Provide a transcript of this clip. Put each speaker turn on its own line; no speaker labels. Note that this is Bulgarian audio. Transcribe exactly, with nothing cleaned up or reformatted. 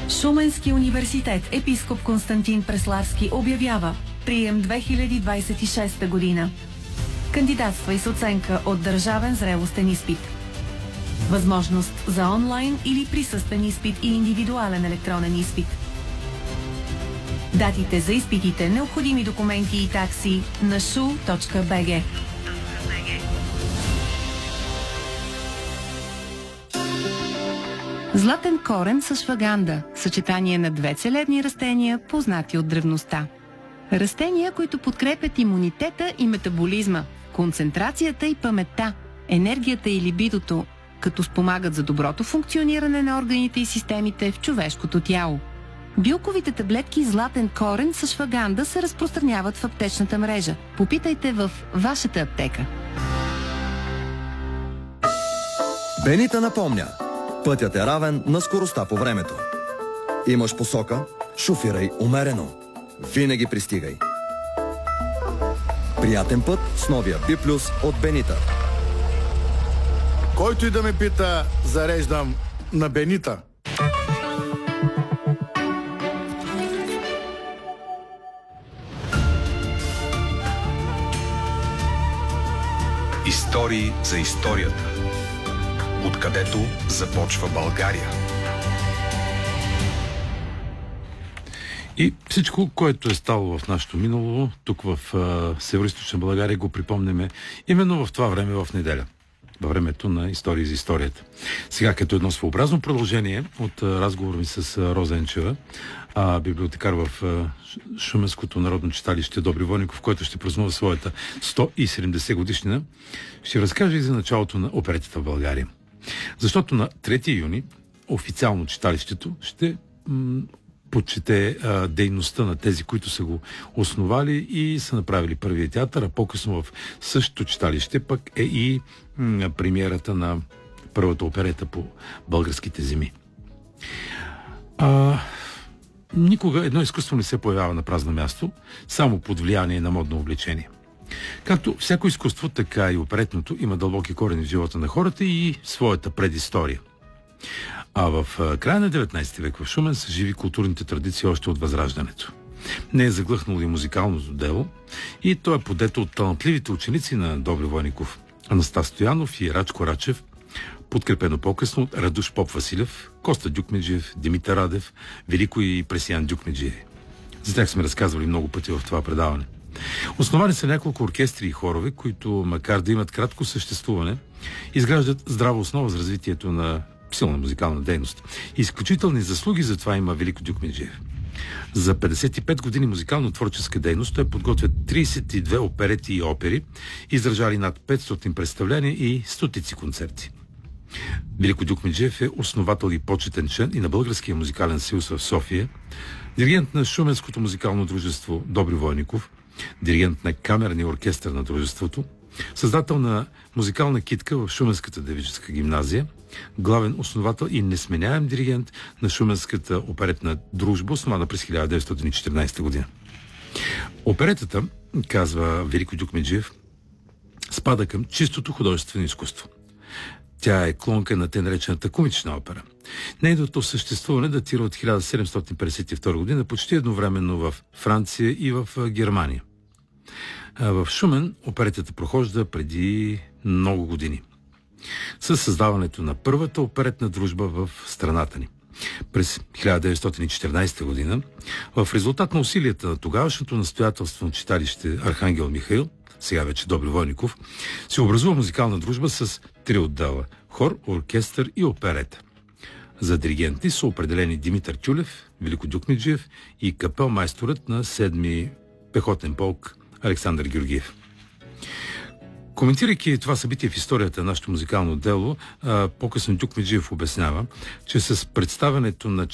Шуменски университет епископ Константин Преславски обявява прием две хиляди двадесет и шеста година. Кандидатствай с оценка от държавен зрелостен изпит. Възможност за онлайн или присъствен изпит и индивидуален електронен изпит. Датите за изпитите, необходими документи и такси на шу точка би джи. Златен корен с шваганда – съчетание на две целебни растения, познати от древността. Растения, които подкрепят имунитета и метаболизма, концентрацията и паметта, енергията и либидото, като спомагат за доброто функциониране на органите и системите в човешкото тяло. Билковите таблетки златен корен с шваганда се разпространяват в аптечната мрежа. Попитайте в вашата аптека.
Бенита напомня. Пътят е равен на скоростта по времето. Имаш посока, шофирай умерено. Винаги пристигай. Приятен път с новия Би Плюс от Бенита.
Който и да ме пита, зареждам на Бенита.
Истории за историята. Откъдето започва България.
И всичко, което е ставало в нашето минало, тук в Североизточна България, го припомняме именно в това време, в неделя. Във времето на Истории за историята. Сега, като едно своеобразно продължение от разговора ми с Роза Енчева, библиотекар в Шуменското народно читалище Добри Войников, който ще празнува своята сто и седемдесет годишнина, ще разкаже и за началото на оперетата в България. Защото на трети юни официално читалището ще м- почете а, дейността на тези, които са го основали и са направили първия театър, а по-късно в същото читалище пък е и м- премиерата на първата оперета по българските земи. А, никога едно изкуство не се появява на празно място, само под влияние на модно обличение. Както всяко изкуство, така и оперетното има дълбоки корени в живота на хората и своята предистория. А в края на деветнадесети век в Шумен са живи културните традиции още от Възраждането. Не е заглъхнало и музикалното дело и то е подето от талантливите ученици на Добри Войников Анастас Стоянов и Рачко Рачев, подкрепено по-късно от Радуш Поп Василев, Коста Дюкмеджиев, Димитър Радев, Велико и Пресиян Дюкмеджиев. За тях сме разказвали много пъти в това предаване. Основани са няколко оркестри и хорове, които, макар да имат кратко съществуване, изграждат здрава основа за развитието на силна музикална дейност. Изключителни заслуги за това има Велико Дюкмеджиев. За петдесет и пет години музикално-творческа дейност той подготвя тридесет и две оперети и опери, издържали над петстотин представления и стотици концерти. Велико Дюкмеджиев е основател и почетен член и на Българския музикален съюз в София, диригент на Шуменското музикално дружество Добри Войников, диригент на камерния оркестър на дружеството, създател на музикална китка в Шуменската девическа гимназия, главен основател и несменяем диригент на Шуменската оперетна дружба, основана през хиляда деветстотин и четиринадесета година. Оперетата, казва Велико Дюкмеджиев, спада към чистото художествено изкуство. Тя е клонка на те наречената комична опера. Нейното съществуване датира от хиляда седемстотин петдесет и втора година, почти едновременно в Франция и в Германия. В Шумен оперетата прохожда преди много години. Със създаването на първата оперетна дружба в страната ни. През хиляда деветстотин и четиринадесета година, в резултат на усилията на тогавашното настоятелство на читалище Архангел Михаил, сега вече Добри Войников, се образува музикална дружба с три отдела – хор, оркестър и оперета. За диригенти са определени Димитър Тюлев, Велико Дюкмеджиев и капелмайсторът на седми пехотен полк Александър Георгиев. Коментирайки това събитие в историята на нашето музикално дело, по-късно Дюкмеджиев обяснява, че с представянето на